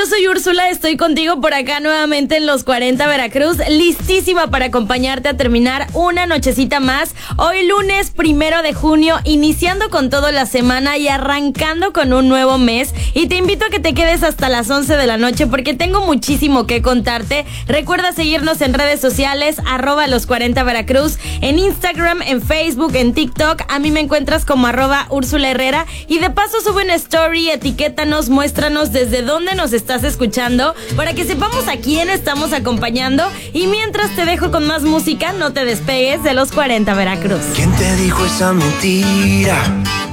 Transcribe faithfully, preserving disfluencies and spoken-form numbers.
soy Úrsula, estoy contigo por acá nuevamente en Los cuarenta Veracruz, listísima para acompañarte a terminar una nochecita más. Hoy lunes primero de junio, iniciando con toda la semana y arrancando con un nuevo mes. Y te invito a que te quedes hasta las once de la noche porque tengo muchísimo que contarte. Recuerda seguirnos en redes sociales, arroba Los cuarenta Veracruz, en Instagram, en Facebook, en TikTok. A mí me encuentras como arroba Úrsula Herrera. Y de paso sube una story, etiquétanos, muéstranos desde dónde nos estás escuchando para que sepamos a quién estamos acompañando. Y mientras te dejo con más música, no te despegues de Los cuarenta Veracruz. ¿Quién te dijo esa mentira?